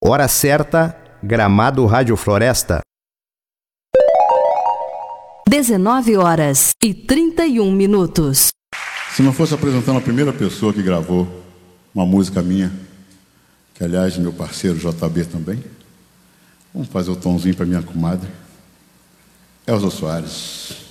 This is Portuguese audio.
Hora certa, Gramado Rádio Floresta. 19h31. Se não fosse apresentando a primeira pessoa que gravou uma música minha, que aliás meu parceiro JB também, vamos fazer o tomzinho para minha comadre Elza Soares.